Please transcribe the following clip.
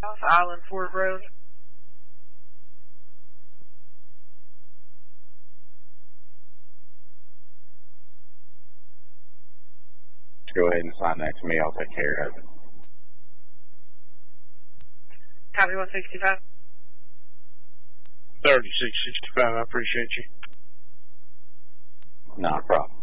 off Island Ford Road. Go ahead and sign that to me. I'll take care of it. Copy 165. 3665, I appreciate you. Not a problem.